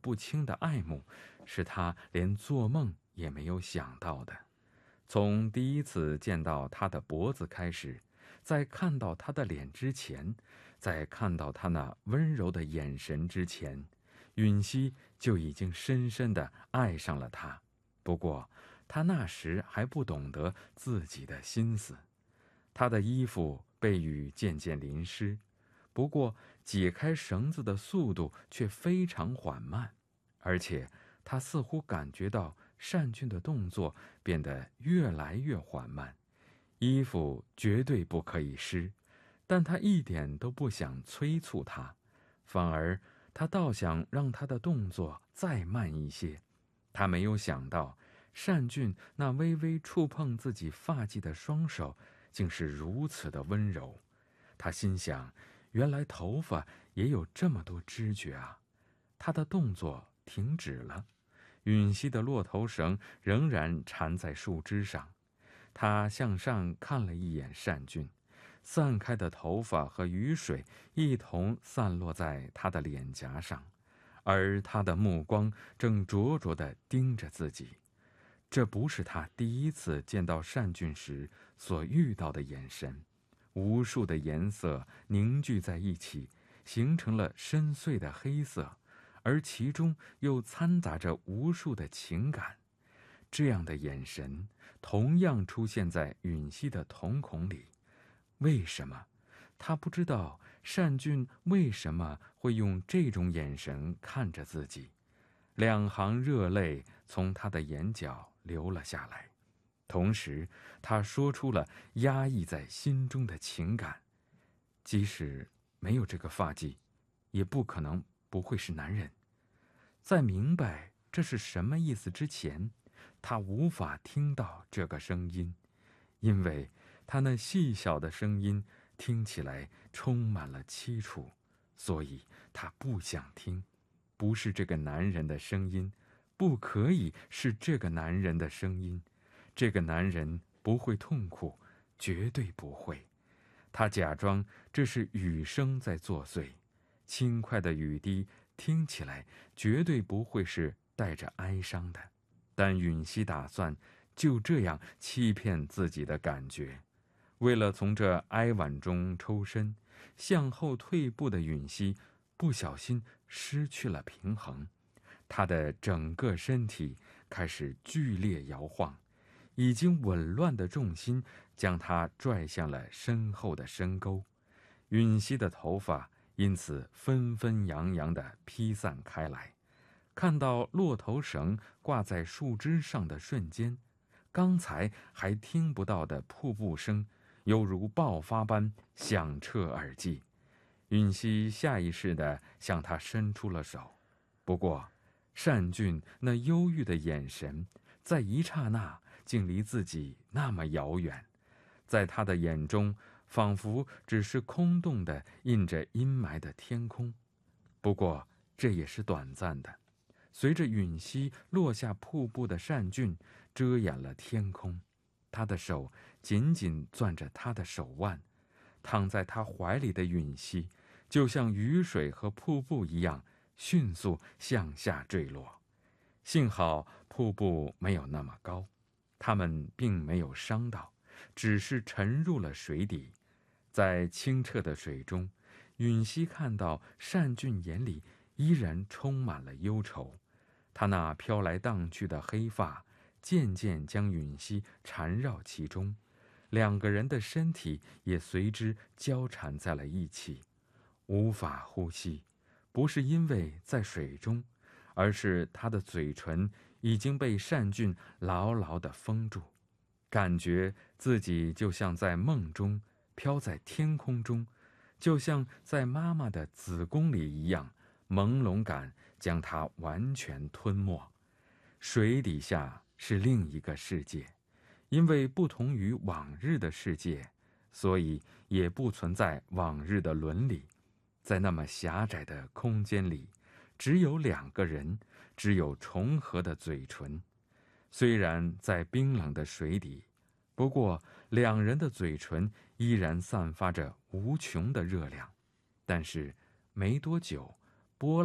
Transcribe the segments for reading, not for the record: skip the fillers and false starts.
不清的爱慕，是他连做梦也没有想到的。从第一次见到他的脖子开始，在看到他的脸之前，在看到他那温柔的眼神之前，允熙就已经深深地爱上了他。不过他那时还不懂得自己的心思。他的衣服被雨渐渐淋湿，不过解开绳子的速度却非常缓慢，而且他似乎感觉到单俊的动作变得越来越缓慢。衣服绝对不可以湿，但他一点都不想催促他，反而他倒想让他的动作再慢一些。他没有想到单俊那微微触碰自己发髻的双手竟是如此的温柔。他心想，原来头发也有这么多知觉啊。他的动作停止了，允熙的骆头绳仍然缠在树枝上。他向上看了一眼单俊，散开的头发和雨水一同散落在他的脸颊上，而他的目光正灼灼地盯着自己。这不是他第一次见到单俊时所遇到的眼神，无数的颜色凝聚在一起，形成了深邃的黑色，而其中又掺杂着无数的情感。这样的眼神同样出现在允熙的瞳孔里。为什么？他不知道单俊为什么会用这种眼神看着自己。两行热泪从他的眼角流了下来，同时他说出了压抑在心中的情感。即使没有这个发髻，也不可能不会是男人。在明白这是什么意思之前，他无法听到这个声音，因为他那细小的声音听起来充满了凄楚，所以他不想听。不是这个男人的声音，不可以是这个男人的声音。这个男人不会痛苦，绝对不会。他假装这是雨声在作祟，轻快的雨滴听起来绝对不会是带着哀伤的。但允熙打算就这样欺骗自己的感觉。为了从这哀婉中抽身，向后退步的允熙不小心失去了平衡，她的整个身体开始剧烈摇晃，已经紊乱的重心将她拽向了身后的深沟。允熙的头发因此纷纷扬扬地披散开来。看到骆头绳挂在树枝上的瞬间，刚才还听不到的瀑布声犹如爆发般响彻耳际。允熙下意识地向他伸出了手，不过单俊那忧郁的眼神在一刹那竟离自己那么遥远，在他的眼中仿佛只是空洞的印着阴霾的天空。不过这也是短暂的，随着允熙落下瀑布的单俊遮掩了天空，他的手紧紧攥着他的手腕，躺在他怀里的允熙就像雨水和瀑布一样迅速向下坠落。幸好瀑布没有那么高，他们并没有伤到，只是沉入了水底。在清澈的水中，允熙看到单俊眼里依然充满了忧愁，他那飘来荡去的黑发渐渐将允熙缠绕其中，两个人的身体也随之交缠在了一起，无法呼吸。不是因为在水中，而是他的嘴唇已经被单俊牢牢地封住，感觉自己就像在梦中飘在天空中，就像在妈妈的子宫里一样，朦胧感将它完全吞没。水底下是另一个世界，因为不同于往日的世界，所以也不存在往日的伦理。在那么狭窄的空间里，只有两个人，只有重合的嘴唇。虽然在冰冷的水底，不过两人的嘴唇依然散发着无穷的热量。但是没多久，波浪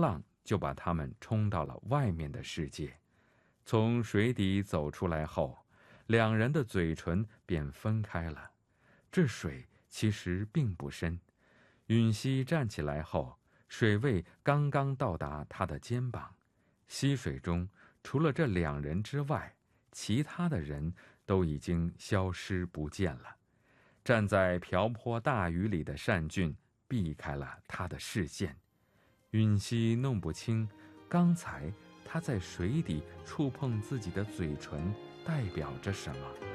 就把他们冲到了外面的世界。从水底走出来后，两人的嘴唇便分开了。这水其实并不深，允熙站起来后，水位刚刚到达他的肩膀。溪水中除了这两人之外，其他的人都已经消失不见了。站在瓢泼大雨里的单俊避开了他的视线。允熙弄不清刚才他在水底触碰自己的嘴唇代表着什么。